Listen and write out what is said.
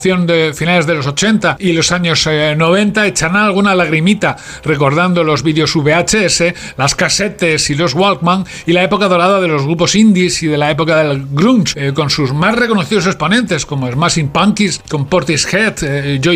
de finales de los 80 y los años 90 echarán alguna lagrimita recordando los vídeos VHS, las casetes y los Walkman y la época dorada de los grupos indies y de la época del grunge, con sus más reconocidos exponentes como Smashing Pumpkins, con Portishead, Joy